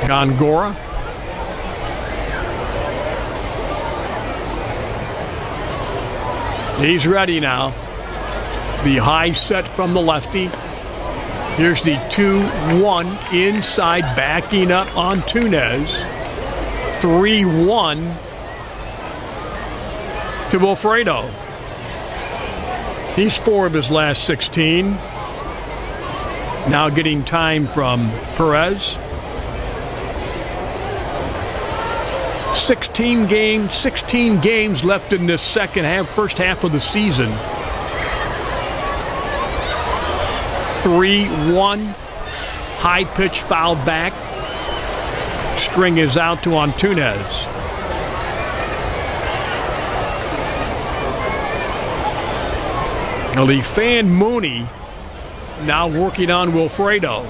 Gongora. He's ready now. The high set from the lefty. Here's the 2-1 inside, backing up on Tunez. 3-1 to Wilfredo. He's 4 of his last 16. Now getting time from Perez. 16 games left in this first half of the season. 3-1. High pitch fouled back. String is out to Antunez. Now the fan Mooney now working on Wilfredo.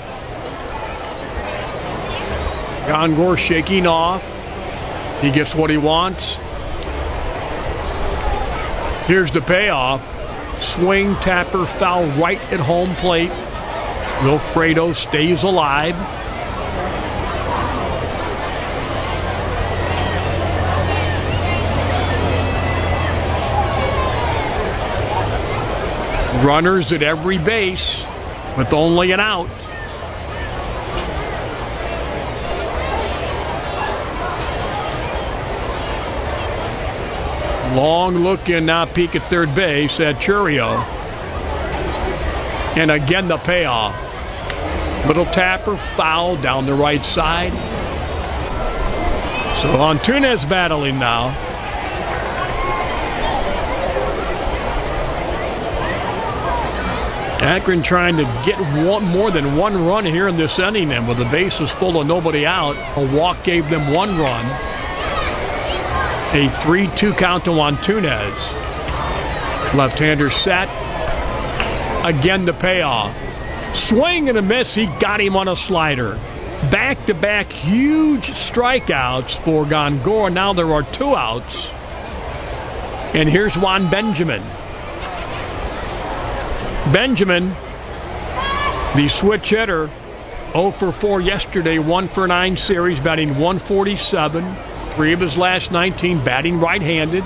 Gongor shaking off. He gets what he wants. Here's the payoff. Swing, tapper, foul right at home plate. Wilfredo stays alive. Runners at every base with only an out. Long look in now, peek at third base at Churio. And again the payoff. Little tapper, foul down the right side. So Antunez battling now. Akron trying to get more than one run here in this inning, and with the bases full of nobody out, a walk gave them 1 run. A 3-2 count to Antunez. Left-hander set. Again the payoff. Swing and a miss. He got him on a slider. Back-to-back huge strikeouts for Gongora. Now there are 2 outs. And here's Juan Benjamin. Benjamin, the switch hitter, 0 for 4 yesterday, 1 for 9 series, batting .147. 3 of his last 19, batting right-handed.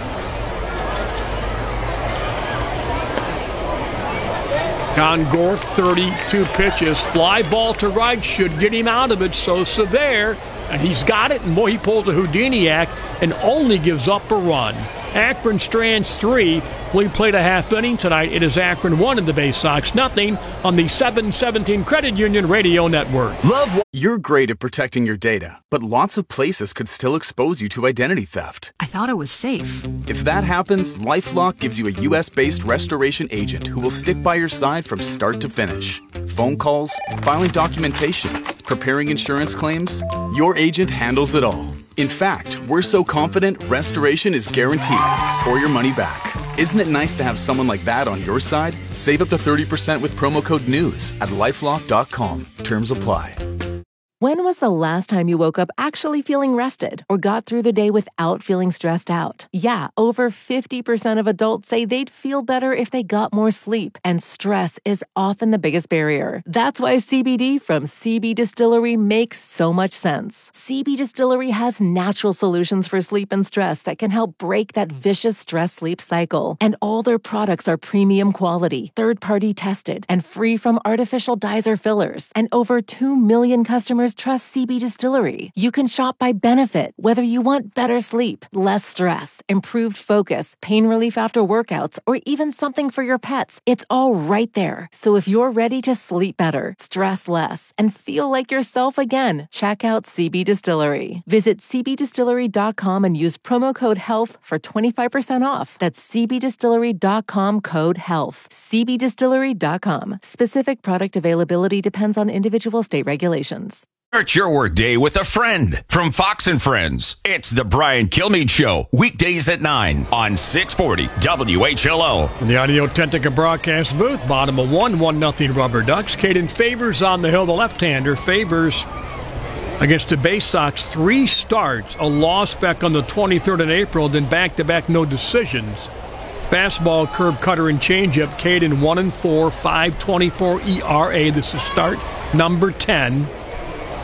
Gongor, 32 pitches. Fly ball to right should get him out of it. Sosa there, and he's got it. And boy, he pulls a Houdiniac and only gives up a run. Akron Strands 3. We played a half inning tonight. It is Akron 1 and the Bay Sox nothing on the 717 Credit Union Radio Network. You're great at protecting your data, but lots of places could still expose you to identity theft. I thought it was safe. If that happens, LifeLock gives you a U.S.-based restoration agent who will stick by your side from start to finish. Phone calls, filing documentation, preparing insurance claims, your agent handles it all. In fact, we're so confident restoration is guaranteed or your money back. Isn't it nice to have someone like that on your side? Save up to 30% with promo code NEWS at LifeLock.com. Terms apply. When was the last time you woke up actually feeling rested or got through the day without feeling stressed out? Yeah, over 50% of adults say they'd feel better if they got more sleep, and stress is often the biggest barrier. That's why CBD from CB Distillery makes so much sense. CB Distillery has natural solutions for sleep and stress that can help break that vicious stress-sleep cycle. And all their products are premium quality, third-party tested, and free from artificial dyes or fillers. And over 2 million customers trust CB Distillery. You can shop by benefit, whether you want better sleep, less stress, improved focus, pain relief after workouts, or even something for your pets. It's all right there. So if you're ready to sleep better, stress less, and feel like yourself again, check out CB Distillery. Visit cbdistillery.com and use promo code HEALTH for 25% off. That's cbdistillery.com, code HEALTH. cbdistillery.com. Specific product availability depends on individual state regulations. Start your workday with a friend from Fox and Friends. It's the Brian Kilmeade Show, weekdays at 9 on 640 WHLO. In the Audio Technica broadcast booth, bottom of 1-0 Rubber Ducks. Caden Favors on the hill, the left-hander. Favors against the Bay Sox, 3 starts, a loss back on the 23rd of April, then back-to-back no decisions. Fastball, curve, cutter, and changeup. Caden 1-4, 5.24 ERA. This is start number 10.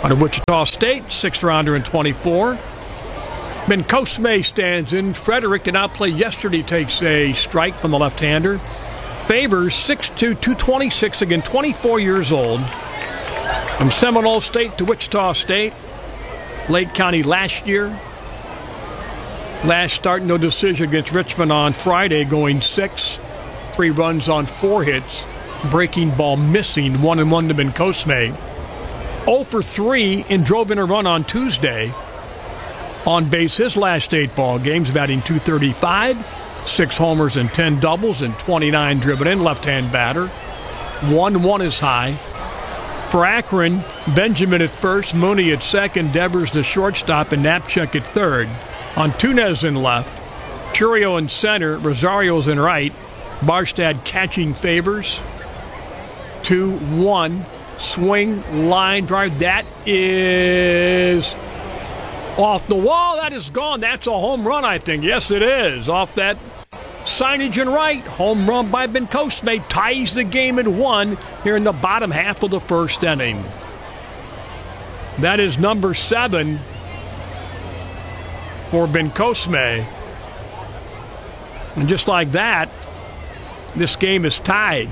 Out of Wichita State, sixth rounder in 24. Ben Cosme stands in. Frederick did not play yesterday, takes a strike from the left-hander. Favors 6'2", 226, again, 24 years old. From Seminole State to Wichita State. Lake County last year. Last start, no decision against Richmond on Friday, going 6. 3 runs on 4 hits. Breaking ball missing, 1-1 to Ben Cosme. 0 for 3 and drove in a run on Tuesday. On base his last 8 ball games, batting .235, 6 homers and 10 doubles and 29 driven in, left-hand batter. 1-1 is high. For Akron, Benjamin at first, Mooney at second, Devers the shortstop, and Knapchuk at third. Antunez in left, Churio in center, Rosario's in right. Barstad catching Favors. 2-1. Swing, line drive. That is off the wall. That is gone. That's a home run, I think. Yes, it is. Off that signage in right. Home run by Ben Cosme. Ties the game at 1 here in the bottom half of the first inning. That is number 7 for Ben Cosme. And just like that, this game is tied.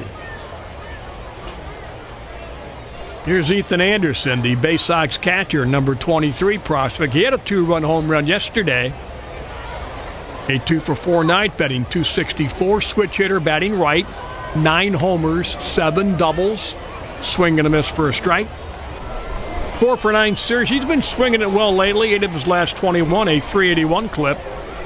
Here's Ethan Anderson, the Bay Sox catcher, number 23 prospect. He had a 2-run home run yesterday. A 2 for 4 night, batting .264, switch hitter, batting right. 9 homers, 7 doubles. Swing and a miss for a strike. 4 for 9 series. He's been swinging it well lately. 8 of his last 21, a .381 clip.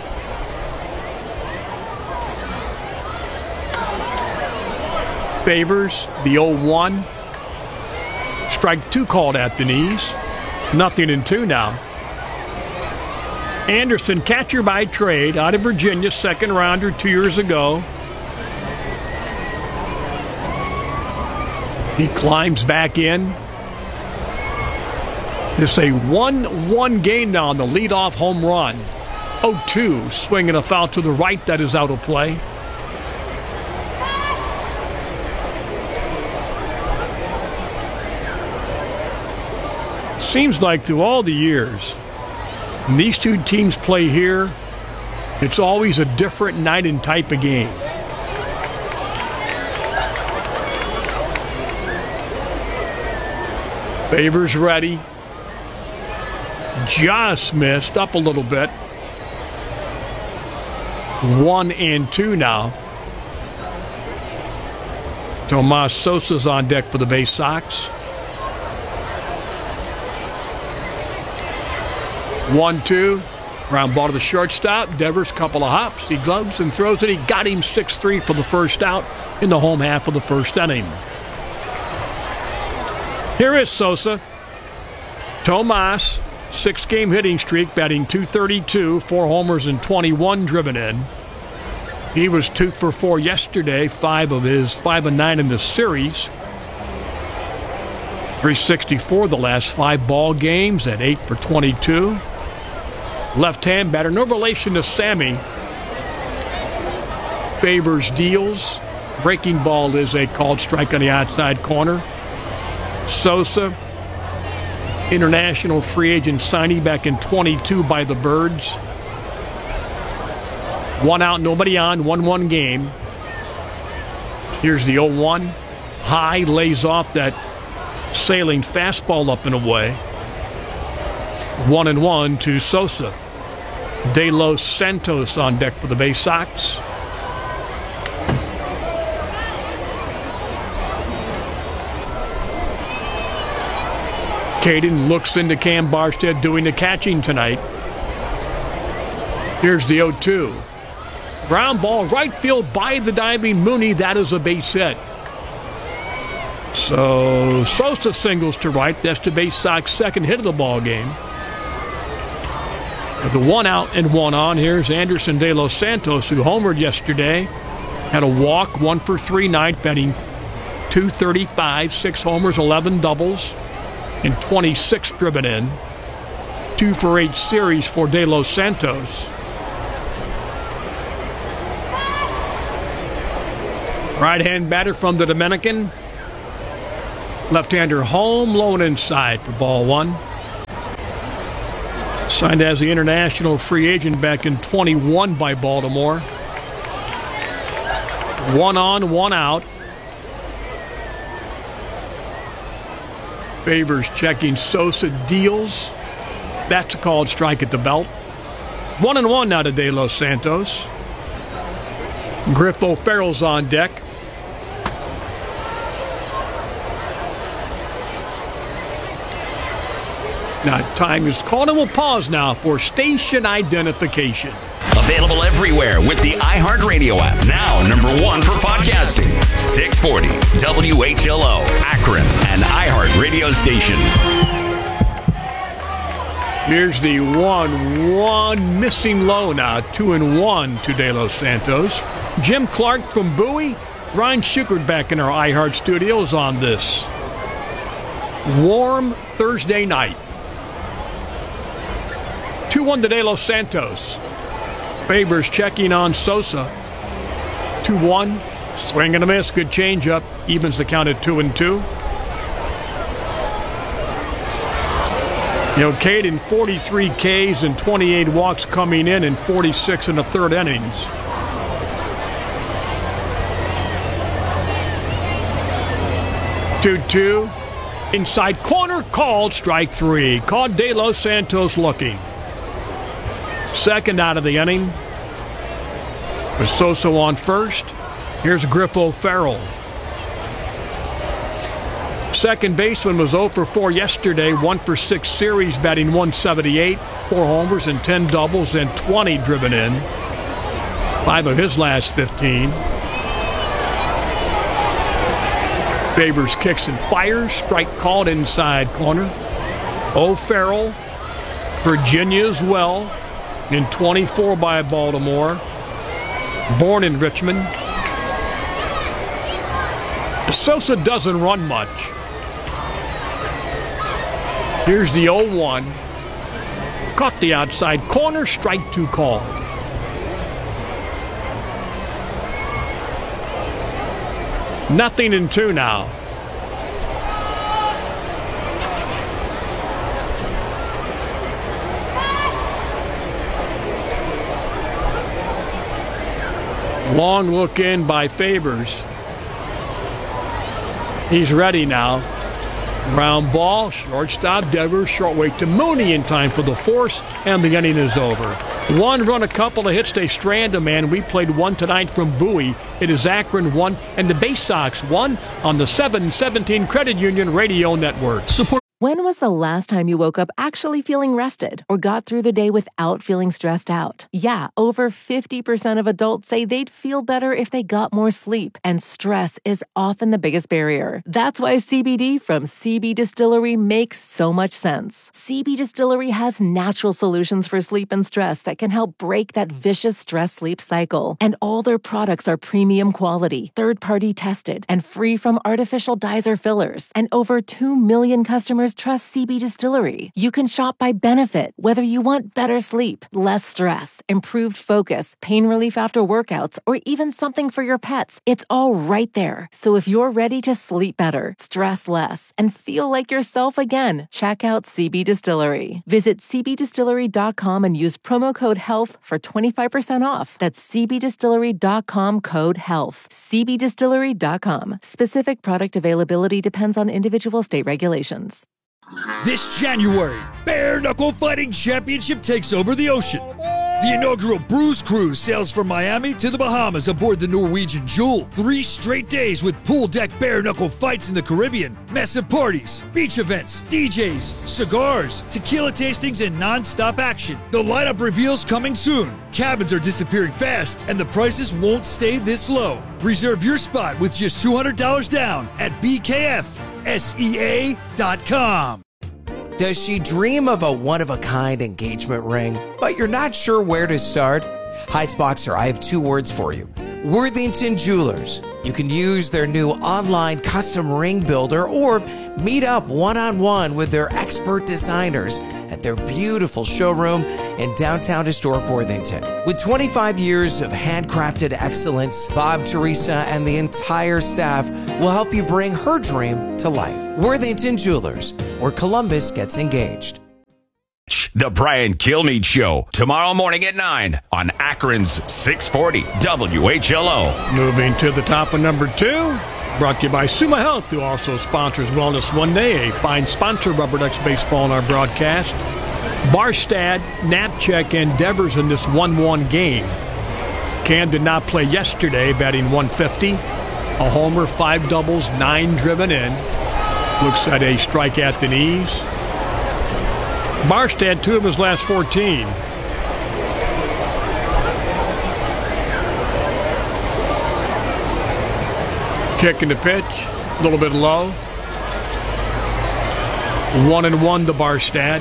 Favors the 0-1. Strike 2 called at the knees. 0-2 now. Anderson, catcher by trade, out of Virginia, second rounder 2 years ago. He climbs back in. This is a 1-1 game now on the leadoff home run. 0-2, swinging a foul to the right that is out of play. Seems like through all the years, when these two teams play here, it's always a different night and type of game. Favors ready. Just missed up a little bit. 1-2 now. Tomas Sosa's on deck for the Bay Sox. 1-2. Ground ball to the shortstop. Devers, couple of hops. He gloves and throws it. He got him 6-3 for the first out in the home half of the first inning. Here is Sosa. Tomas, 6-game hitting streak, batting .232, 4 homers and 21 driven in. He was 2 for 4 yesterday, 5 of 9 in the series. .364 the last 5 ball games at 8 for 22. Left-hand batter, no relation to Sammy. Favors deals. Breaking ball is a called strike on the outside corner. Sosa, international free agent signee back in 22 by the Birds. 1 out, nobody on, 1-1 game. Here's the 0-1. High, lays off that sailing fastball up and away. 1-1 to Sosa. De Los Santos on deck for the Bay Sox. Caden looks into Cam Barstead doing the catching tonight. Here's the 0-2. Ground ball, right field by the diving Mooney. That is a base hit. So Sosa singles to right. That's the Bay Sox second hit of the ball game. With the 1 out and 1 on, here's Anderson De Los Santos, who homered yesterday. Had a walk, 1 for 3 night, batting .235, 6 homers, 11 doubles, and 26 driven in. 2 for 8 series for De Los Santos. Right-hand batter from the Dominican. Left-hander home, low and inside for ball one. Signed as the international free agent back in 21 by Baltimore. 1 on, 1 out. Favors checking Sosa, deals. That's a called strike at the belt. 1-1 now to De Los Santos. Griff O'Farrell's on deck. Now time is called, and we'll pause now for station identification. Available everywhere with the iHeartRadio app. Now number 1 for podcasting. 640 WHLO, Akron, an iHeartRadio station. Here's the 1-1 missing low now. 2-1 to De Los Santos. Jim Clark from Bowie. Ryan Shukert back in our iHeart studios on this warm Thursday night. 2-1 to De Los Santos. Favors checking on Sosa. 2-1. Swing and a miss. Good changeup. Evens the count at 2-2. Caden, 43 Ks and 28 walks coming in 46 in the third innings. Two. Inside corner, called strike 3. Caught De Los Santos looking. Second out of the inning. With Sosa on first. Here's Griff O'Farrell. Second baseman was 0 for 4 yesterday, 1 for 6 series, batting 178, 4 homers and 10 doubles and 20 driven in. 5 of his last 15. Favors kicks and fires. Strike called inside corner. O'Farrell, Virginia as well, in 24 by Baltimore. Born in Richmond. Sosa doesn't run much. Here's the 0-1. Caught the outside corner, strike 2 called. Nothing in 2 now. Long look in by Favors. He's ready now. Ground ball, shortstop Devers, short way to Mooney in time for the force, and the inning is over. 1 run, a couple of hits, they strand a man. We played 1 tonight from Bowie. It is Akron 1 and the Bay Sox 1 on the 717 Credit Union Radio Network. When was the last time you woke up actually feeling rested or got through the day without feeling stressed out? Yeah, over 50% of adults say they'd feel better if they got more sleep, and stress is often the biggest barrier. That's why CBD from CB Distillery makes so much sense. CB Distillery has natural solutions for sleep and stress that can help break that vicious stress-sleep cycle. And all their products are premium quality, third-party tested, and free from artificial dyes or fillers. And over 2 million customers trust CB Distillery. You can shop by benefit, whether you want better sleep, less stress, improved focus, pain relief after workouts, or even something for your pets. It's all right there. So if you're ready to sleep better, stress less, and feel like yourself again, check out CB Distillery. Visit cbdistillery.com and use promo code HEALTH for 25% off. That's cbdistillery.com, code HEALTH. cbdistillery.com. Specific product availability depends on individual state regulations. This January, Bare Knuckle Fighting Championship takes over the ocean. The inaugural Bruise Cruise sails from Miami to the Bahamas aboard the Norwegian Jewel. 3 straight days with pool deck bare knuckle fights in the Caribbean, massive parties, beach events, DJs, cigars, tequila tastings, and non-stop action. The lineup reveals coming soon. Cabins are disappearing fast, and the prices won't stay this low. Reserve your spot with just $200 down at BKFSEA.com. Does she dream of a one-of-a-kind engagement ring, but you're not sure where to start? Heights Boxer, I have 2 words for you. Worthington Jewelers. You can use their new online custom ring builder or meet up one-on-one with their expert designers at their beautiful showroom in downtown historic Worthington. With 25 years of handcrafted excellence, Bob, Teresa, and the entire staff will help you bring her dream to life. Worthington Jewelers, where Columbus gets engaged. The Brian Kilmeade Show, tomorrow morning at 9 on Akron's 640 WHLO. Moving to the top of number 2, brought to you by Suma Health, who also sponsors Wellness One Day, a fine sponsor of Rubber Ducks Baseball in our broadcast. Barstad, Knapczyk, and Devers in this 1-1 game. Cam did not play yesterday, batting .150. A homer, 5 doubles, 9 driven in. Looks at a strike at the knees. Barstad, 2 of his last 14. Kick in the pitch, a little bit low. 1-1 to Barstad.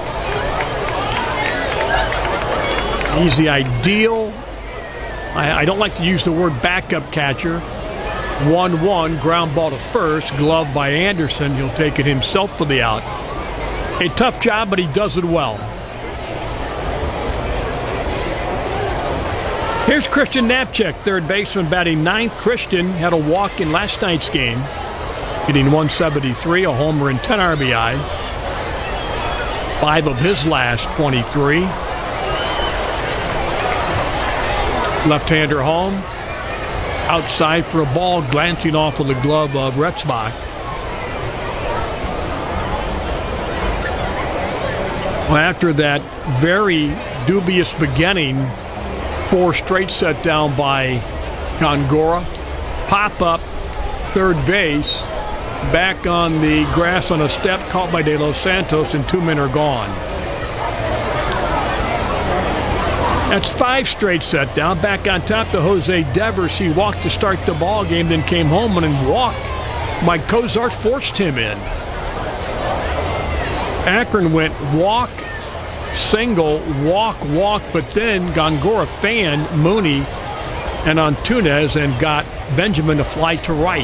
He's the ideal, I don't like to use the word backup catcher. 1-1, ground ball to first, gloved by Anderson. He'll take it himself for the out. A tough job, but he does it well. Here's Christian Knapczyk, third baseman, batting 9th. Christian had a walk in last night's game, hitting .173, a homer and 10 RBI. 5 of his last 23. Left-hander home. Outside for a ball, glancing off of the glove of Retzbach. Well, after that very dubious beginning, 4 straight set down by Gongora. Pop up, third base, back on the grass on a step, caught by De Los Santos, and 2 men are gone. That's 5 straight set down. Back on top to Jose Devers. He walked to start the ball game, then came home and then walked. Mike Cozart forced him in. Akron went walk, single, walk, but then Gongora fanned Mooney and Antunes and got Benjamin to fly to right.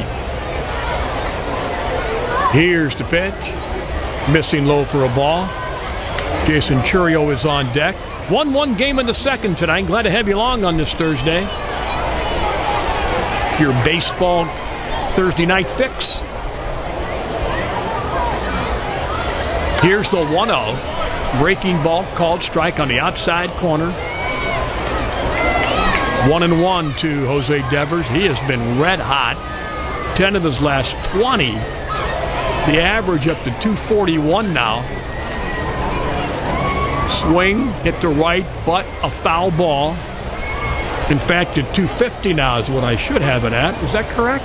Here's the pitch. Missing low for a ball. Jason Churio is on deck. 1-1 game in the second tonight. Glad to have you along on this Thursday. Your baseball Thursday night fix. Here's the 1-0. Breaking ball called strike on the outside corner. 1-1 to Jose Devers. He has been red hot. 10 of his last 20. The average up to 241 now. Swing, hit the right, but a foul ball. In fact, at 250 now is what I should have it at. Is that correct?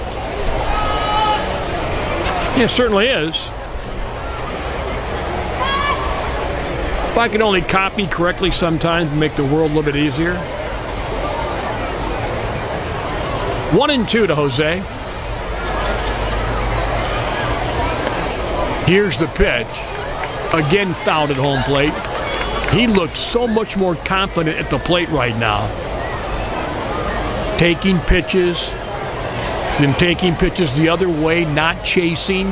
Yeah, it certainly is. If I could only copy correctly sometimes and make the world a little bit easier. 1-2 to Jose. Here's the pitch. Again fouled at home plate. He looked so much more confident at the plate right now. Taking pitches, then taking pitches the other way, not chasing.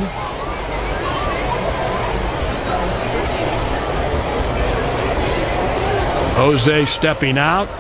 Jose stepping out.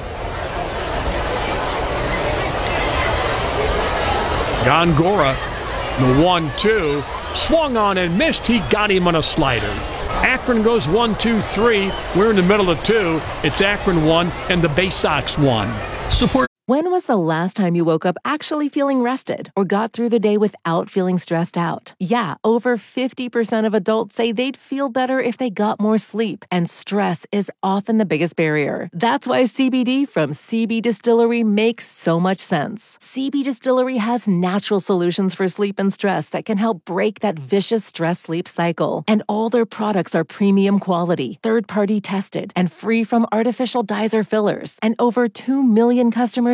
Gongora, the 1-2, swung on and missed. He got him on a slider. Akron goes 1-2-3. We're in the middle of 2. It's Akron 1 and the Bay Sox 1. Support. When was the last time you woke up actually feeling rested or got through the day without feeling stressed out? Yeah, over 50% of adults say they'd feel better if they got more sleep, and stress is often the biggest barrier. That's why CBD from CB Distillery makes so much sense. CB Distillery has natural solutions for sleep and stress that can help break that vicious stress-sleep cycle. And all their products are premium quality, third-party tested, and free from artificial dyes or fillers. And over 2 million customers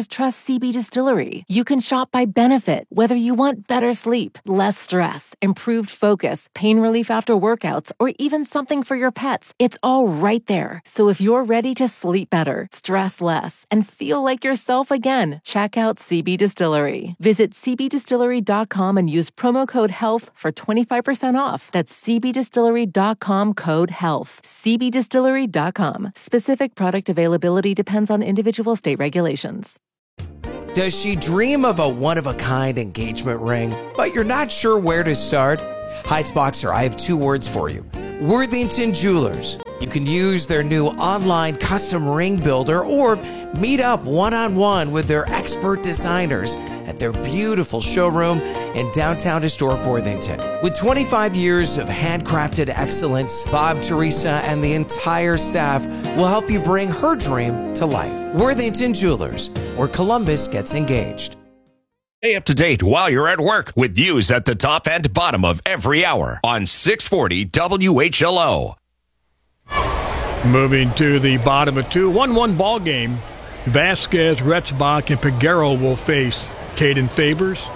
customers trust CB Distillery. You can shop by benefit, whether you want better sleep, less stress, improved focus, pain relief after workouts, or even something for your pets. It's all right there. So if you're ready to sleep better, stress less, and feel like yourself again, check out CB Distillery. Visit cbdistillery.com and use promo code HEALTH for 25% off. That's cbdistillery.com, code HEALTH. cbdistillery.com. Specific product availability depends on individual state regulations. Does she dream of a one-of-a-kind engagement ring, but you're not sure where to start? Heights Boxer, I have two words for you. Worthington Jewelers. You can use their new online custom ring builder or meet up one-on-one with their expert designers at their beautiful showroom in downtown historic Worthington. With 25 years of handcrafted excellence, Bob, Teresa, and the entire staff will help you bring her dream to life. Worthington Jewelers, where Columbus gets engaged. Stay up to date while you're at work with news at the top and bottom of every hour on 640 WHLO. Moving to the bottom of 1-1 ball game. Vasquez, Retzbach, and Peguero will face Caden Favors.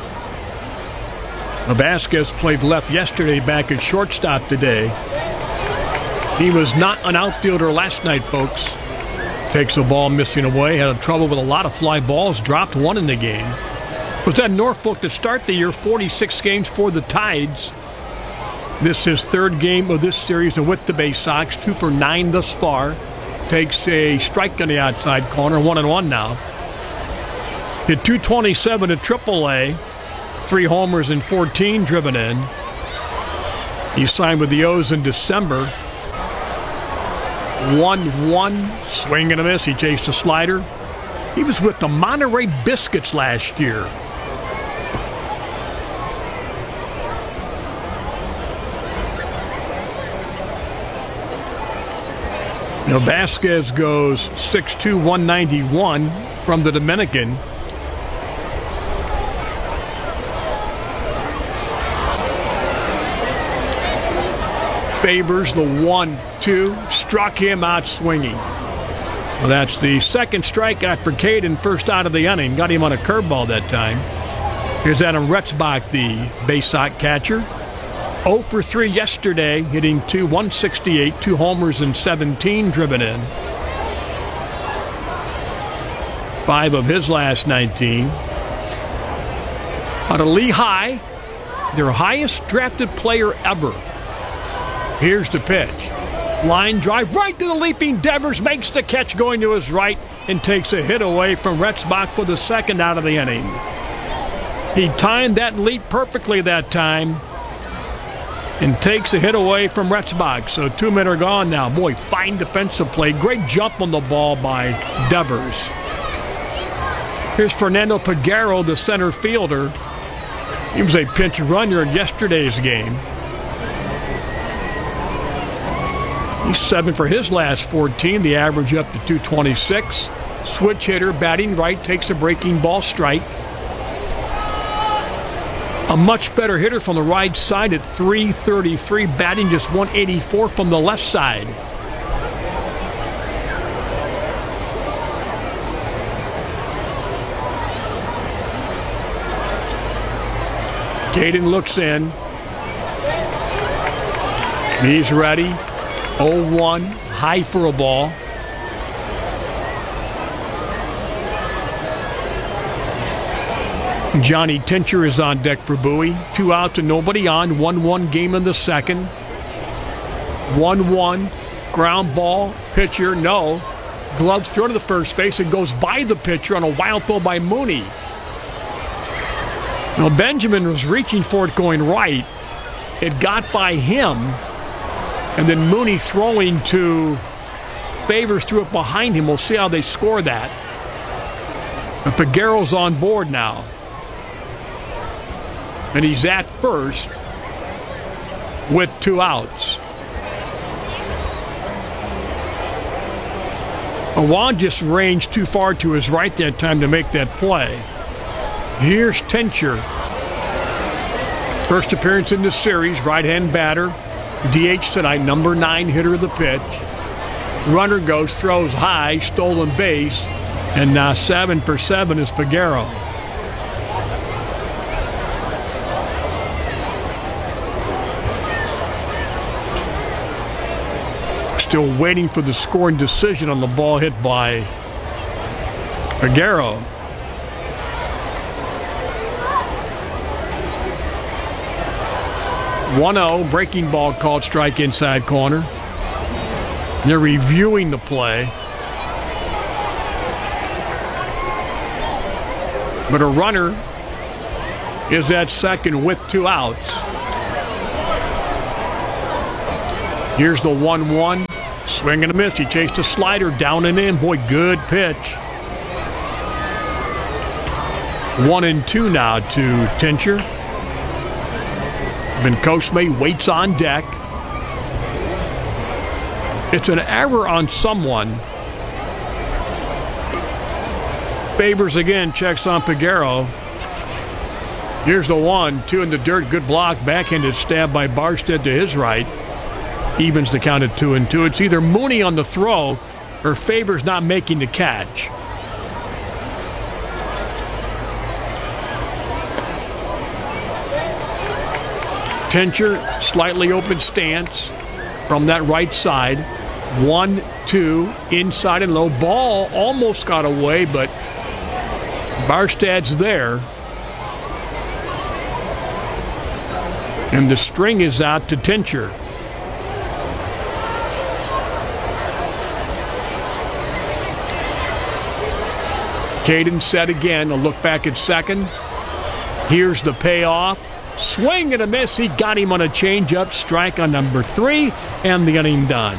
Vasquez played left yesterday, back at shortstop today. He was not an outfielder last night, folks. Takes the ball missing away. Had trouble with a lot of fly balls. Dropped one in the game. Was at Norfolk to start the year. 46 games for the Tides. This is his third game of this series with the Bay Sox. 2 for 9 thus far. Takes a strike on the outside corner. 1-1 now. Hit .227 at AAA. 3 homers and 14 driven in. He signed with the O's in December. 1-1. Swing and a miss. He chased a slider. He was with the Monterey Biscuits last year. Now Vasquez goes 6'2", 191 from the Dominican. Favors the 1-2, struck him out swinging. Well, that's the second strikeout for Caden, first out of the inning. Got him on a curveball that time. Here's Adam Retzbach, the Bay Sox catcher. 0 for 3 yesterday, hitting .168, 2 homers and 17 driven in. 5 of his last 19. Out of Lehigh, their highest drafted player ever. Here's the pitch. Line drive right to the leaping Devers, makes the catch going to his right and takes a hit away from Retzbach for the second out of the inning. He timed that leap perfectly that time and takes a hit away from Retzbach. So 2 men are gone now. Boy, fine defensive play. Great jump on the ball by Devers. Here's Fernando Peguero, the center fielder. He was a pinch runner in yesterday's game. He's 7 for his last 14, the average up to .226. Switch hitter, batting right, takes a breaking ball strike. A much better hitter from the right side at .333, batting just .184 from the left side. Caden looks in. He's ready. 0-1, high for a ball. Johnny Tincher is on deck for Bowie. 2 outs and nobody on. 1-1 game in the second. 1-1, ground ball, pitcher, no. Gloves throw to the first base. It goes by the pitcher on a wild throw by Mooney. Now Benjamin was reaching for it going right. It got by him. And then Mooney throwing to Favors, threw it behind him. We'll see how they score that. And Peguero's on board now. And he's at first with 2 outs. Juan just ranged too far to his right that time to make that play. Here's Tincher. First appearance in the series, right-hand batter. DH tonight, number 9 hitter of the pitch. Runner goes, throws high, stolen base. And now 7 for 7 is Peguero. Still waiting for the scoring decision on the ball hit by Peguero. (1-0) breaking ball called strike inside corner. They're reviewing the play. But a runner is at second with 2 outs. Here's the 1-1. Swing and a miss. He chased a slider down and in. Boy, good pitch. 1-2 now to Tincher. Bencosme waits on deck. It's an error on someone. Favors again, checks on Peguero. Here's the 1-2 in the dirt. Good block. Backhanded stab by Barstead to his right. Evens the count at 2-2. It's either Mooney on the throw or Favors not making the catch. Tincher, slightly open stance from that right side. 1-2, inside and low. Ball almost got away, but Barstad's there. And the string is out to Tincher. Caden set again. A look back at second. Here's the payoff. Swing and a miss. He got him on a changeup. Strike on number 3, and the inning done.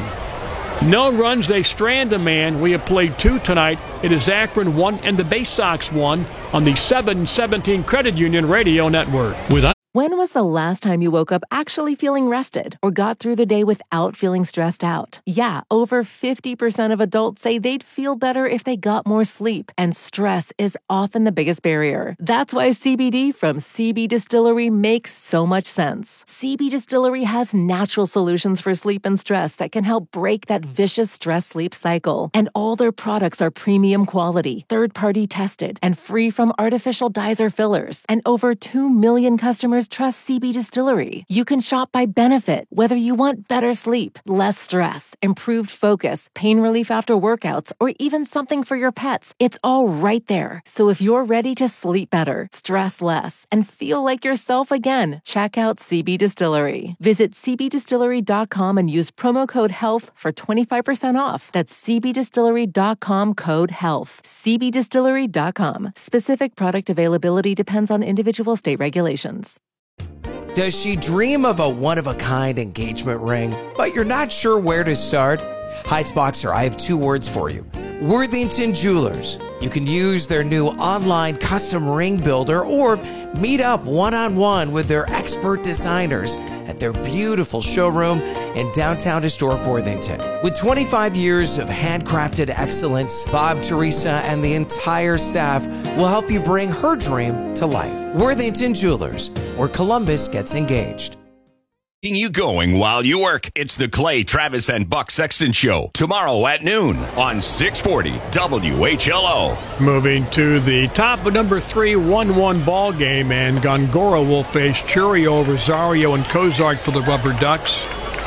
No runs. They strand a man. We have played 2 tonight. It is Akron 1 and the Bay Sox 1 on the 717 Credit Union Radio Network. When was the last time you woke up actually feeling rested or got through the day without feeling stressed out? Yeah, over 50% of adults say they'd feel better if they got more sleep, and stress is often the biggest barrier. That's why CBD from CB Distillery makes so much sense. CB Distillery has natural solutions for sleep and stress that can help break that vicious stress-sleep cycle. And all their products are premium quality, third-party tested, and free from artificial dyes or fillers. And over 2 million customers trust CB Distillery. You can shop by benefit, whether you want better sleep, less stress, improved focus, pain relief after workouts, or even something for your pets. It's all right there. So if you're ready to sleep better, stress less, and feel like yourself again, check out CB Distillery. Visit cbdistillery.com and use promo code HEALTH for 25% off. That's cbdistillery.com, code HEALTH. cbdistillery.com. Specific product availability depends on individual state regulations. Does she dream of a one-of-a-kind engagement ring, but you're not sure where to start? Heights Boxer, I have 2 words for you. Worthington Jewelers. You can use their new online custom ring builder or meet up one-on-one with their expert designers at their beautiful showroom in downtown historic Worthington. With 25 years of handcrafted excellence, Bob, Teresa, and the entire staff will help you bring her dream to life. Worthington Jewelers, where Columbus gets engaged. Keeping you going while you work. It's the Clay Travis and Buck Sexton Show tomorrow at noon on 640 WHLO. Moving to the top of number 3, 1-1 ball game, and Gongora will face Churio, Rosario, and Kozark for the Rubber Ducks.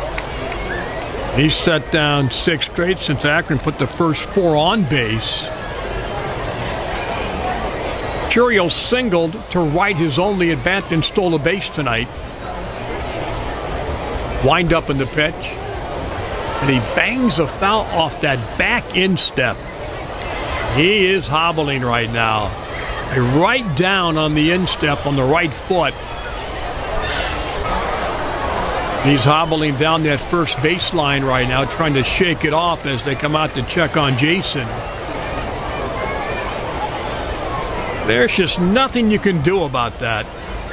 He's set down 6 straight since Akron put the first 4 on base. Churio singled to right his only at bat, then stole a base tonight. Wind up in the pitch, and he bangs a foul off that back instep. He is hobbling right now. Right down on the instep on the right foot. He's hobbling down that first baseline right now, trying to shake it off as they come out to check on Jason. There's just nothing you can do about that.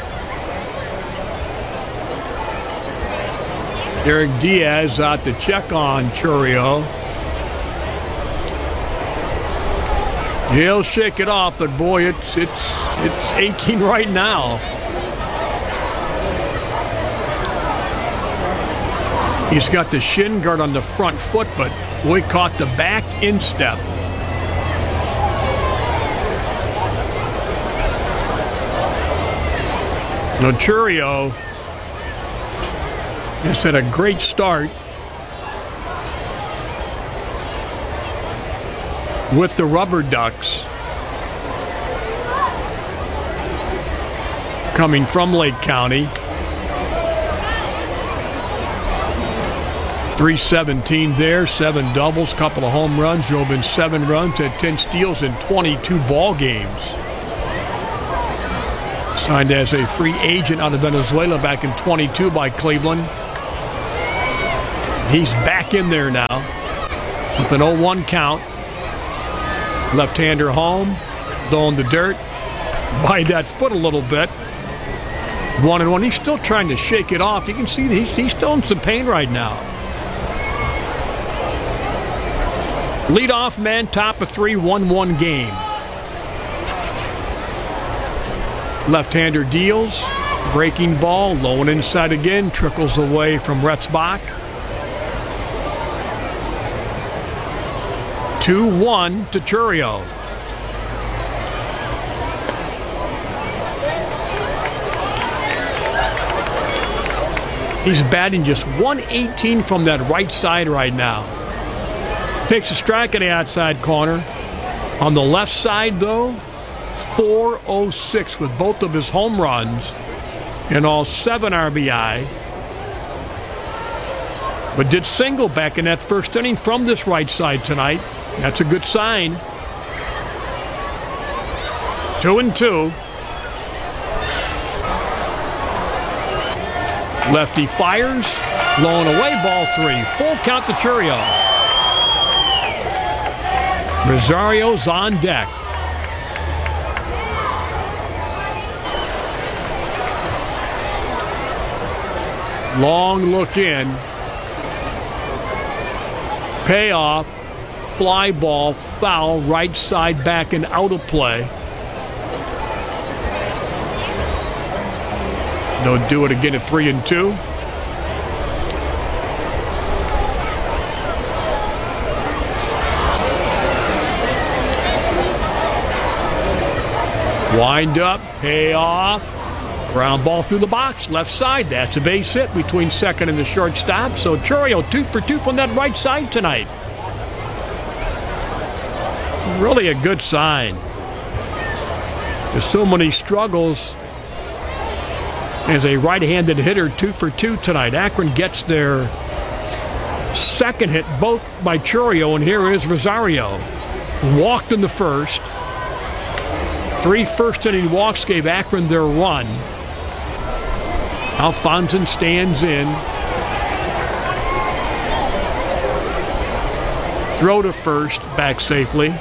Eric Diaz out to check on Churio. He'll shake it off, but boy, it's aching right now. He's got the shin guard on the front foot, but boy, caught the back instep. Now, Chourio has had a great start with the Rubber Ducks. Coming from Lake County. 317 there, 7 doubles, couple of home runs, drove in 7 runs, had 10 steals in 22 ball games. Signed as a free agent out of Venezuela back in 22 by Cleveland. He's back in there now with an 0-1 count. Left-hander home, low in the dirt, by that foot a little bit. 1-1. He's still trying to shake it off. You can see he's still in some pain right now. Leadoff man, top of 3, 1-1 game. Left-hander deals, breaking ball, low and inside again, trickles away from Retzbach. 2-1 to Chourio. He's batting just 118 from that right side right now. Takes a strike in the outside corner. On the left side, though, 406 with both of his home runs and all 7 RBI. But did single back in that first inning from this right side tonight. That's a good sign. 2-2. Lefty fires, low and away, ball 3. Full count to Chourio. Rosario's on deck. Long look in. Payoff, fly ball, foul, right side back and out of play. They'll do it again at 3-2. Wind up, pay off. Ground ball through the box, left side. That's a base hit between second and the shortstop. So Chourio 2 for 2 from that right side tonight. Really a good sign. There's so many struggles as a right-handed hitter, 2 for 2 tonight. Akron gets their second hit, both by Chourio, and here is Rosario. Walked in the first. 3 first-inning walks gave Akron their run. Alfonsen stands in. Throw to first, back safely.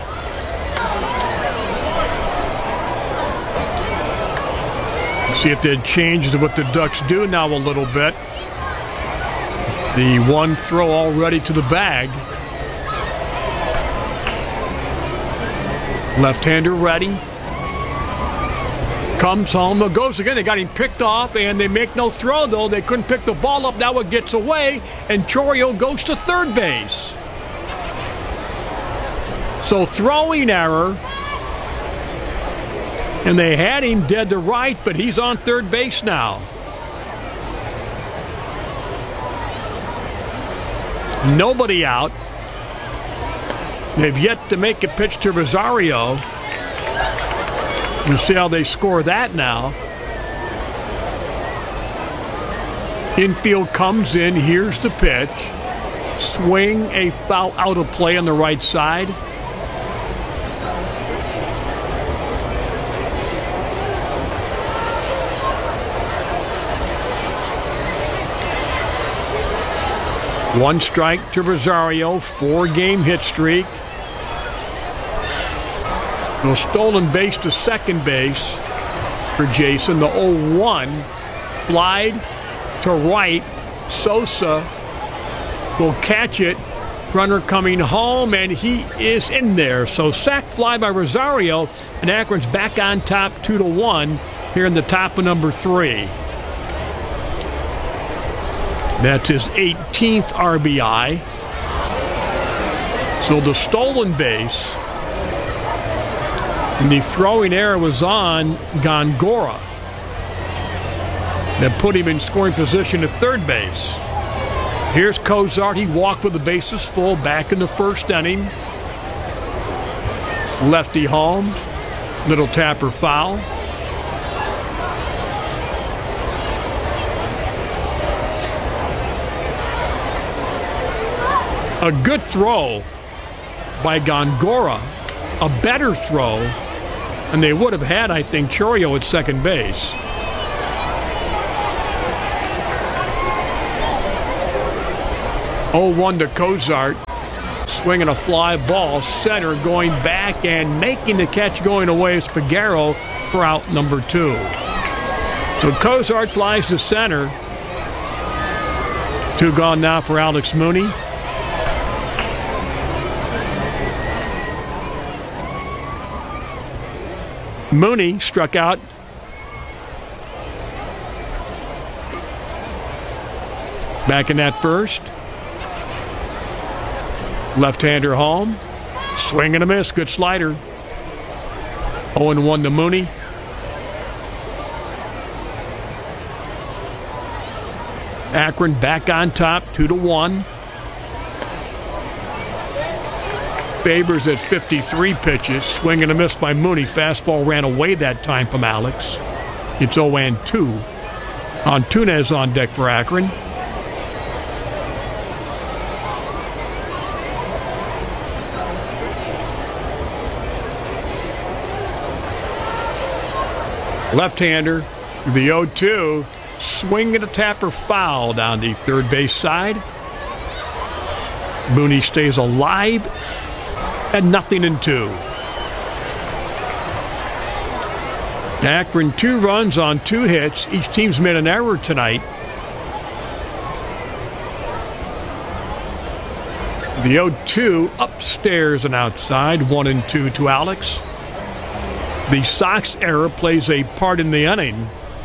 See if they'd changed what the Ducks do now a little bit. The one throw already to the bag. Left-hander ready. Comes home, goes again. They got him picked off, and they make no throw, though. They couldn't pick the ball up. Now it gets away, and Chourio goes to third base. So throwing error. And they had him dead to right, but he's on third base now. Nobody out. They've yet to make a pitch to Rosario. We'll see how they score that now. Infield comes in. Here's the pitch. Swing, a foul, out of play on the right side. One strike to Rosario, 4-game hit streak. No stolen base to second base for Jason. The 0-1 flied to right. Sosa will catch it. Runner coming home, and he is in there. So sac fly by Rosario, and Akron's back on top 2-1 here in the top of number 3. That's his 18th RBI. So the stolen base and the throwing error was on Gongora. that put him in scoring position at third base. Here's Cozart. He walked with the bases full back in the first inning. Lefty home. Little tapper foul. A good throw by Gongora. A better throw. And they would have had, I think, Chourio at second base. Oh, 1 to Cozart. Swinging a fly ball. Center going back and making the catch going away is Peguero for out number 2. So Cozart flies to center. 2 gone now for Alex Mooney. Mooney struck out. Back in that first. Left-hander home. Swing and a miss. Good slider. 0-1 to Mooney. Akron back on top, 2-1. Favors at 53 pitches. Swing and a miss by Mooney. Fastball ran away that time from Alex. It's 0-2. Antunes on deck for Akron. Left-hander, the 0-2. Swing and a tapper foul down the third base side. Mooney stays alive at 0-2. Akron 2 runs on 2 hits. Each team's made an error tonight. The 0-2 upstairs and outside, 1-2 to Alex. The Sox error plays a part in the inning.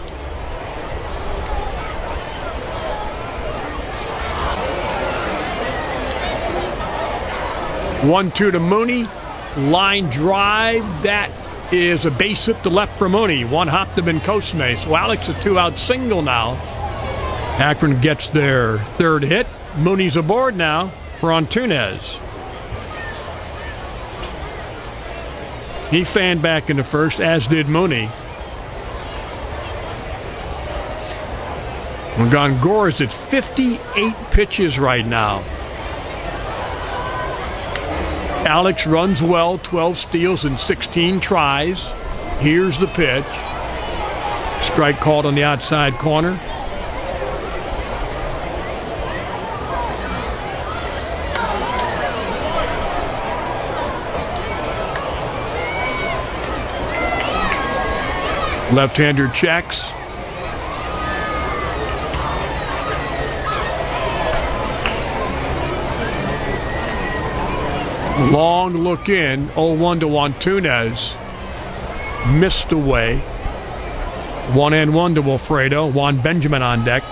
One-two to Mooney. Line drive. That is a base hit to left for Mooney. One hop to Bencosme. So Alex a 2-out single now. Akron gets their third hit. Mooney's aboard now for Antunes. He fanned back in the first, as did Mooney. Gongora is at 58 pitches right now. Alex runs well, 12 steals and 16 tries. Here's the pitch. Strike called on the outside corner. Left-hander checks. Long look in, 0-1 to Antunes. Missed away. 1-1 to Wilfredo. Juan Benjamin on deck.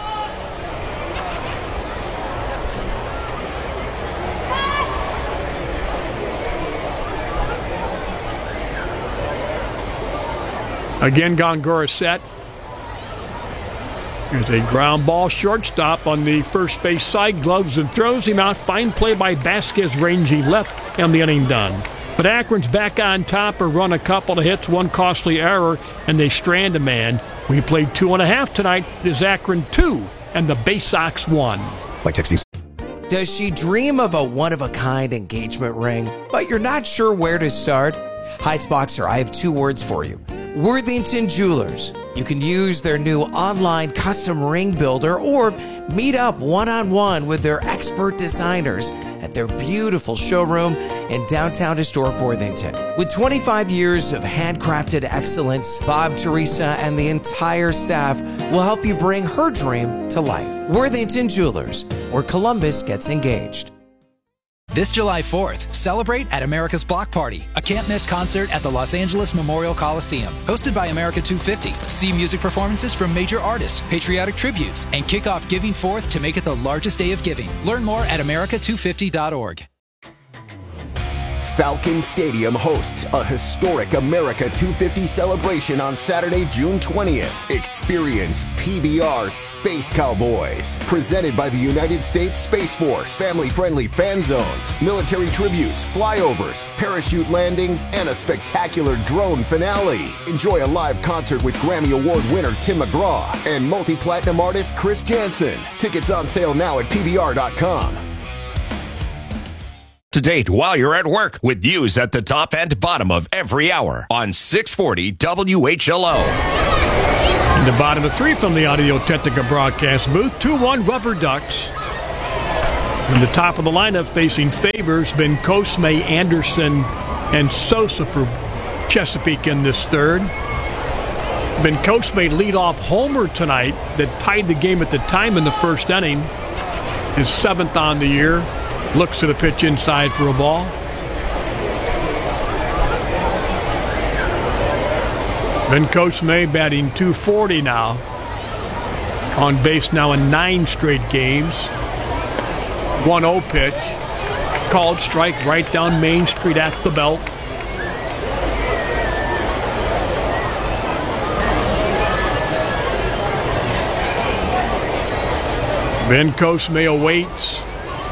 Again, Gongora set. There's a ground ball, shortstop on the first base side, gloves and throws him out. Fine play by Vasquez, rangy left, and the inning done. But Akron's back on top, or run a couple of hits, one costly error, and they strand a man. We played 2.5 tonight. It is Akron 2, and the Bay Sox 1. By texting. Does she dream of a one-of-a-kind engagement ring, but you're not sure where to start? Heights Boxer, I have 2 words for you. Worthington Jewelers. You can use their new online custom ring builder or meet up one-on-one with their expert designers at their beautiful showroom in downtown historic Worthington. With 25 years of handcrafted excellence, Bob, Teresa, and the entire staff will help you bring her dream to life. Worthington Jewelers, where Columbus gets engaged. This July 4th, celebrate at America's Block Party, a can't-miss concert at the Los Angeles Memorial Coliseum. Hosted by America 250, see music performances from major artists, patriotic tributes, and kick off Giving Forth to make it the largest day of giving. Learn more at america250.org. Falcon Stadium hosts a historic America 250 celebration on Saturday, June 20th. Experience PBR Space Cowboys, presented by the United States Space Force. Family-friendly fan zones, military tributes, flyovers, parachute landings, and a spectacular drone finale. Enjoy a live concert with Grammy Award winner Tim McGraw and multi-platinum artist Chris Jansen. Tickets on sale now at PBR.com. To date while you're at work with news at the top and bottom of every hour on 640 WHLO. In the bottom of 3 from the Audio Technica broadcast booth, 2-1 Rubber Ducks. In the top of the lineup facing favors, Ben Cosme, Anderson, and Sosa for Chesapeake in this third. Ben Cosme leadoff homer tonight that tied the game at the time in the first inning. His 7th on the year. Looks at a pitch inside for a ball. Ben Cosme batting .240 now. On base now in 9 straight games. 1-0 pitch. Called strike right down Main Street at the belt. Ben Cosme awaits.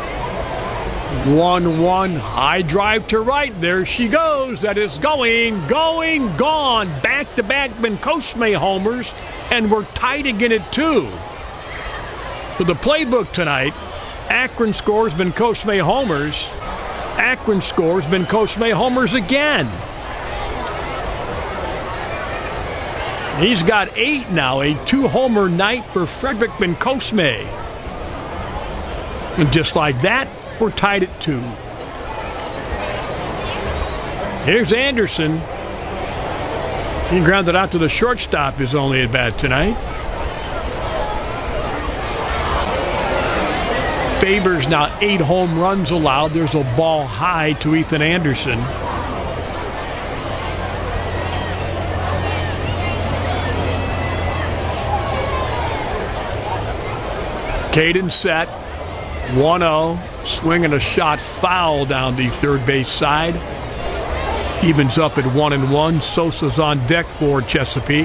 1-1, high drive to right. There she goes. That is going, gone. Back-to-back Ben Cosme homers, and we're tied again at 2. So the playbook tonight, Akron scores, Ben Cosme homers. Akron scores, Ben Cosme homers again. He's got 8 now, a 2-homer night for Frederick Ben Cosme. And just like that, we're tied at 2. Here's Anderson. He grounded out to the shortstop, his only at bat tonight. Favors now 8 home runs allowed. There's a ball high to Ethan Anderson. Caden set. 1-0. Swinging a shot foul down the third base side. Evens up at 1-1. Sosa's on deck for Chesapeake.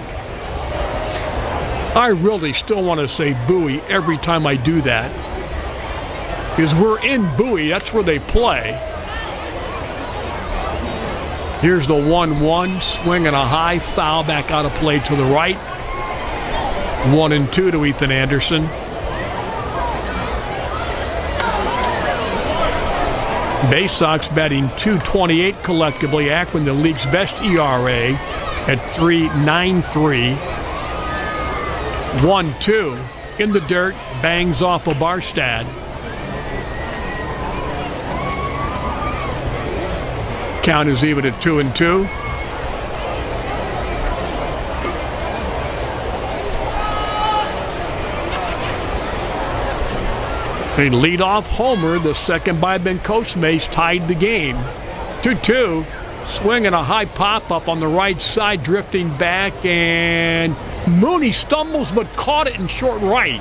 I really still want to say Bowie every time I do that. Because we're in Bowie. That's where they play. Here's the 1-1. Swinging a high foul back out of play to the right. 1-2 to Ethan Anderson. Bay Sox batting .228 collectively. Akron, the league's best ERA at 3.93. 1-2 in the dirt, bangs off of Barstad. Count is even at 2-2. A leadoff homer, the second by Ben Cosme's, tied the game. 2-2. Swinging a high pop-up on the right side, drifting back, and Mooney stumbles but caught it in short right.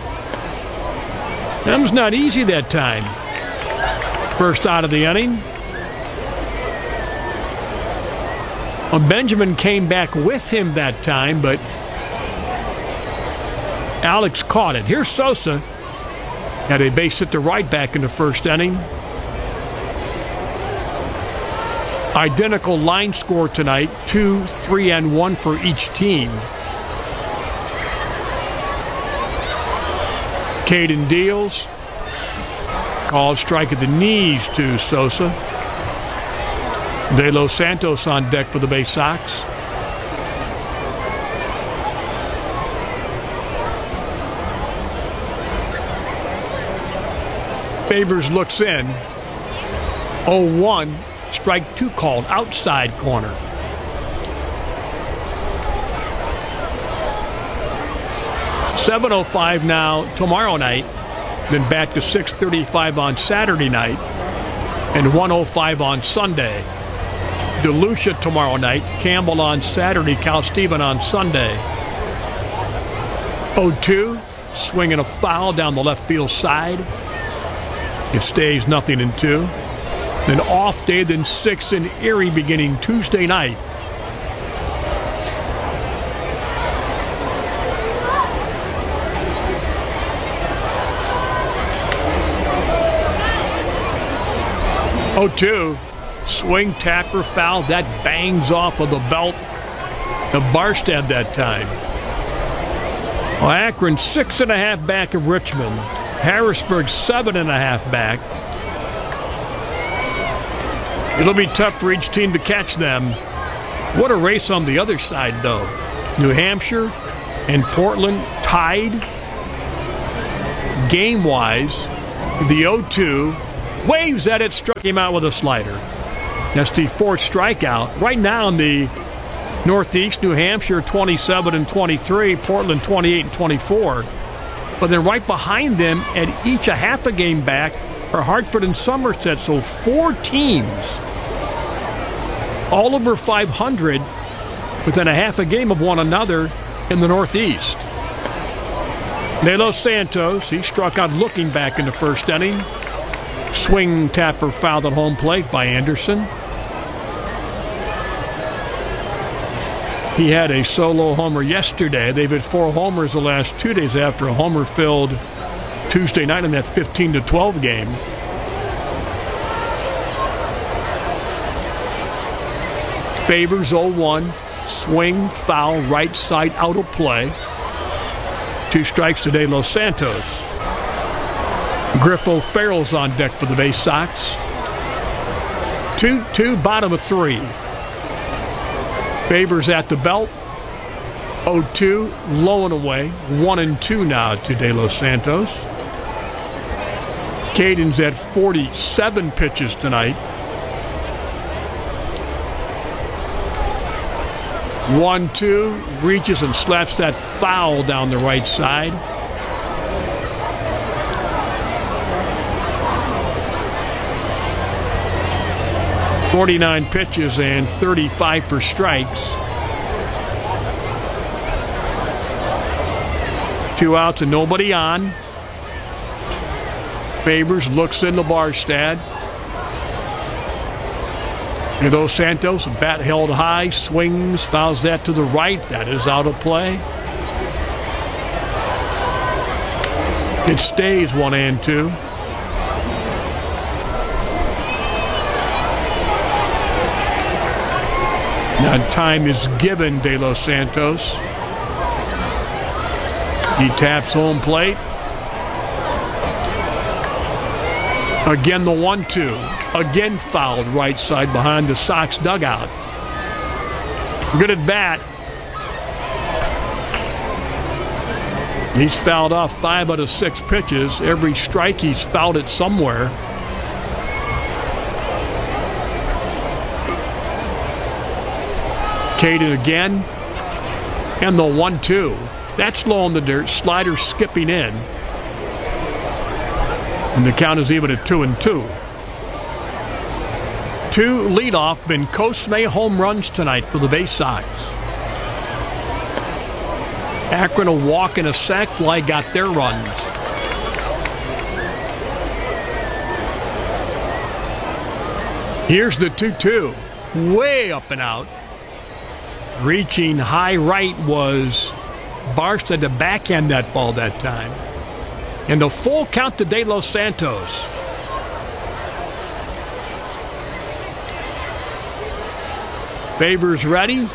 That was not easy that time. First out of the inning. Well, Benjamin came back with him that time, but Alex caught it. Here's Sosa. Had a base hit to right back in the first inning. Identical line score tonight, 2, 3, and 1 for each team. Caden deals. Called strike at the knees to Sosa. De Los Santos on deck for the Bay Sox. Favors looks in. 0-1. Strike 2 called outside corner. .705 now tomorrow night. Then back to 6:35 on Saturday night. And 1:05 on Sunday. DeLucia tomorrow night. Campbell on Saturday. Cal Stephen on Sunday. 0-2. Swinging a foul down the left field side. It stays 0-2. An off day, then 6 in Erie beginning Tuesday night. Oh, 2. Swing, tapper, foul. That bangs off of the belt of Barstad that time. Well, Akron 6.5 back of Richmond. Harrisburg 7.5 back. It'll be tough for each team to catch them. What a race on the other side, though. New Hampshire and Portland tied game-wise. The 0-2 waves at it, struck him out with a slider. That's the 4th strikeout. Right now in the Northeast, New Hampshire 27-23, Portland 28-24. But then right behind them, at each a half a game back, are Hartford and Somerset. So 4 teams all over 500 within a half a game of one another in the Northeast. De Los Santos, he struck out looking back in the first inning. Swing, tapper, fouled at home plate by Anderson. He had a solo homer yesterday. They've had 4 homers the last 2 days after a homer-filled Tuesday night in that 15-12 game. Favors 0-1. Swing, foul, right side, out of play. 2 strikes to De Los Santos. Griffo Farrell's on deck for the Bay Sox. 2-2, bottom of 3. Favors at the belt. 0-2, low and away. 1-2 now to De Los Santos. Caden's at 47 pitches tonight. 1-2, reaches and slaps that foul down the right side. .49 pitches and 35 for strikes. 2 outs and nobody on. Favors looks into Barstad. And Dos Santos, bat held high, swings, fouls that to the right. That is out of play. It stays 1-2. Now time is given De Los Santos. He taps home plate. Again the 1-2. Again fouled right side behind the Sox dugout. Good at bat. He's fouled off 5 out of 6 pitches. Every strike he's fouled it somewhere. Caden again. And the 1-2. That's low in the dirt. Slider skipping in. And the count is even at 2-2. 2 leadoff Bencosme home runs tonight for the Bay Sox. Akron, a walk and a sac fly got their runs. Here's the 2-2. Way up and out. Reaching high right was Barstad to backhand that ball that time. And a full count to De Los Santos. Favors ready.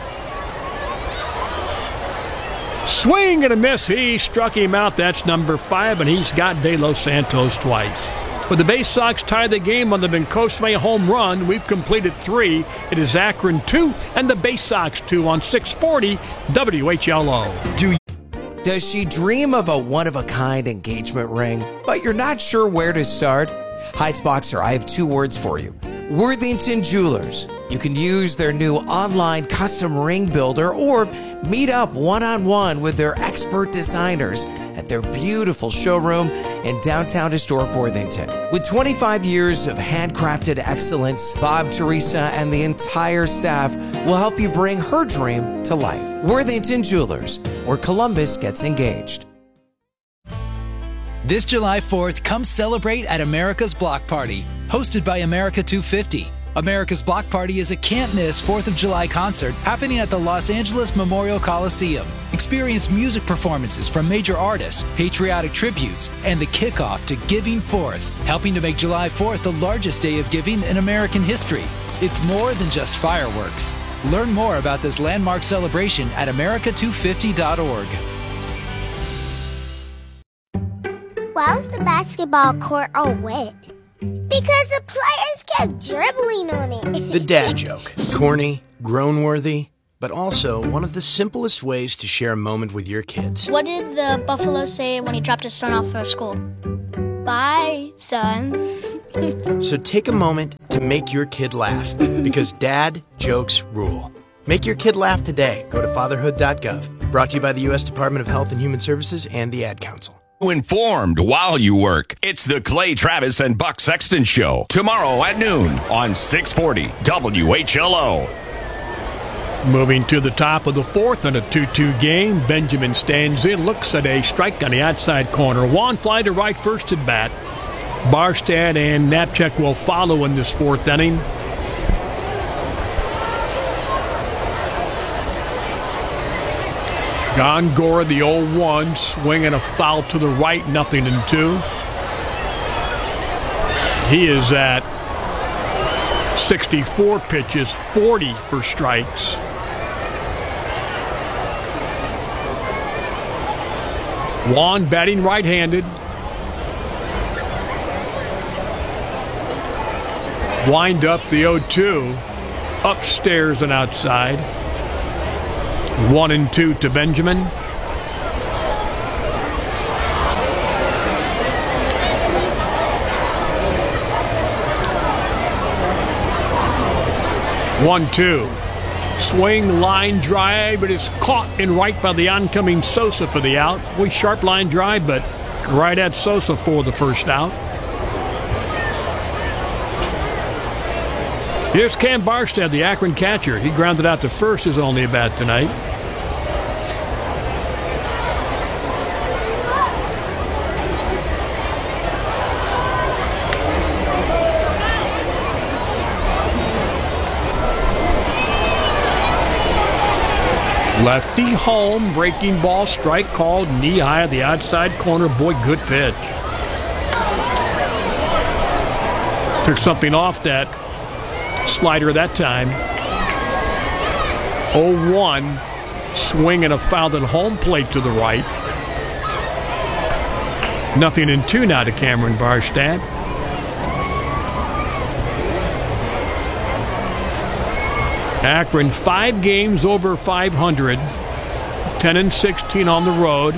Swing and a miss. He struck him out. That's number 5, and he's got De Los Santos twice. With the Bay Sox tie the game on the Bencosme home run, we've completed 3. It is Akron 2 and the Bay Sox 2 on 640 WHLO. Does she dream of a one-of-a-kind engagement ring, but you're not sure where to start? Heights Boxer, I have 2 words for you. Worthington Jewelers. You can use their new online custom ring builder or meet up one-on-one with their expert designers at their beautiful showroom in downtown historic Worthington. With 25 years of handcrafted excellence, Bob, Teresa, and the entire staff will help you bring her dream to life. Worthington Jewelers, where Columbus gets engaged. This July 4th, come celebrate at America's Block Party. hosted by America 250. America's Block Party is a can't-miss 4th of July concert happening at the Los Angeles Memorial Coliseum. Experience music performances from major artists, patriotic tributes, and the kickoff to Giving Fourth, helping to make July 4th the largest day of giving in American history. It's more than just fireworks. Learn more about this landmark celebration at america250.org. Why was the basketball court all wet? Because the players kept dribbling on it. The dad joke. Corny, groan-worthy, but also one of the simplest ways to share a moment with your kids. What did the buffalo say when he dropped his son off for school? Bye, son. So take a moment to make your kid laugh, because dad jokes rule. Make your kid laugh today. Go to fatherhood.gov. Brought to you by the U.S. Department of Health and Human Services and the Ad Council. Informed while you work. It's the Clay Travis and Buck Sexton Show. Tomorrow at noon on 640 WHLO. Moving to the top of the fourth in a 2-2 game. Benjamin stands in, looks at a strike on the outside corner. Juan fly to right first at bat. Barstad and Knapczyk will follow in this fourth inning. Gongora, the 0-1, swinging a foul to the right, 0-2. He is at 64 pitches, 40 for strikes. Juan batting right-handed. Wind up the 0-2, upstairs and outside. 1-2 to Benjamin. One-two. Swing, line drive, but it's caught in right by the oncoming Sosa for the out. Sharp line drive, but right at Sosa for the first out. Here's Cam Barstad, the Akron catcher. He grounded out to first, his only at bat tonight. Lefty home, breaking ball, strike called, knee high at the outside corner. Boy, good pitch. Took something off that slider that time. 0-1, swing and a foul at home plate to the right. 0-2 now to Cameron Barstad. Akron 5 games over 500, 10-16 on the road.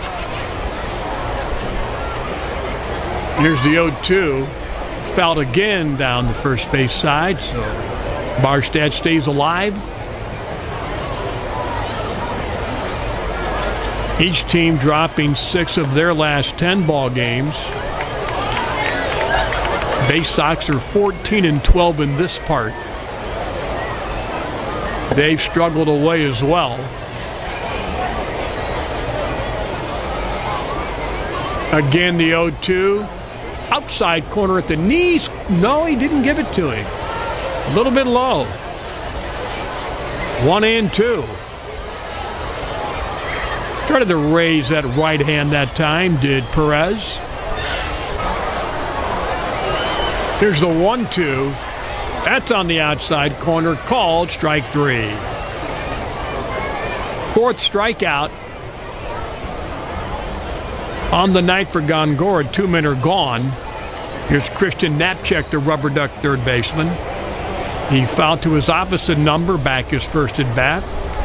Here's the 0-2, fouled again down the first base side, so Barstad stays alive. Each team dropping 6 of their last 10 ball games. Bay Sox are 14-12 in this part. They've struggled away as well. Again, the 0-2. Outside corner at the knees. No, he didn't give it to him. A little bit low. 1-2. Tried to raise that right hand that time, did Perez. Here's the 1-2. That's on the outside corner, called strike 3. Fourth strikeout on the night for Gongora. 2 men are gone. Here's Christian Knapczyk, the rubber duck third baseman. He fouled to his opposite number, back his first at bat.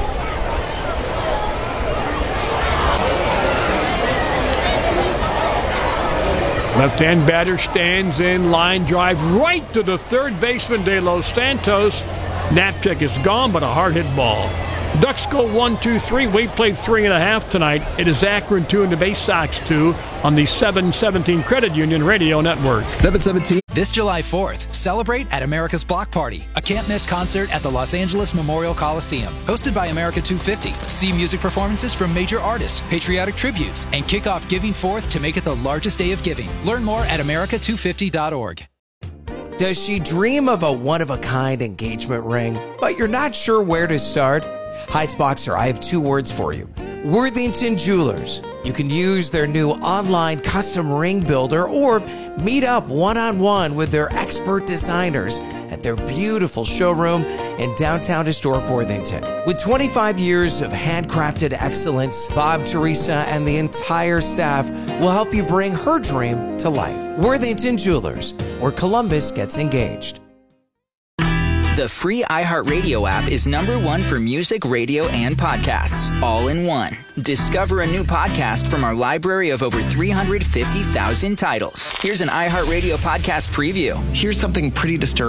Left-hand batter stands in, line drive right to the third baseman, De Los Santos. Knapczyk is gone, but a hard hit ball. Ducks go 1-2-3. We played 3.5 tonight. It is Akron 2 and the Bay Sox 2 on the 717 Credit Union Radio Network. 717. This July 4th, celebrate at America's Block Party, a can't-miss concert at the Los Angeles Memorial Coliseum. Hosted by America 250. See music performances from major artists, patriotic tributes, and kick off Giving Fourth to make it the largest day of giving. Learn more at america250.org. Does she dream of a one-of-a-kind engagement ring, but you're not sure where to start? Heights Boxer, I have 2 words for you. Worthington Jewelers. You can use their new online custom ring builder or meet up one-on-one with their expert designers at their beautiful showroom in downtown historic Worthington. With 25 years of handcrafted excellence, Bob, Teresa, and the entire staff will help you bring her dream to life. Worthington Jewelers, where Columbus gets engaged. The free iHeartRadio app is #1 for music, radio, and podcasts, all in one. Discover a new podcast from our library of over 350,000 titles. Here's an iHeartRadio podcast preview. Here's something pretty disturbing.